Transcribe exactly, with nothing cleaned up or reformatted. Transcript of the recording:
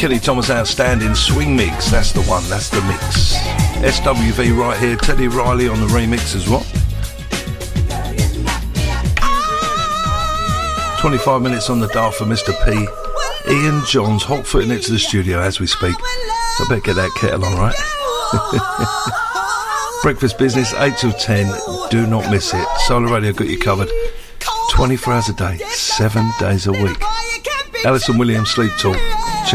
Kenny Thomas Outstanding Swing Mix. That's the one, that's the mix. S W V right here, Teddy Riley on the remix as well. twenty-five minutes on the dial for Mister P. Ian Johns hot-footing it to the studio as we speak. So I better get that kettle on, right? Breakfast Business, eight till ten. Do not miss it. Solar Radio got you covered. twenty-four hours a day, seven days a week. Alison Williams, Sleep Talk.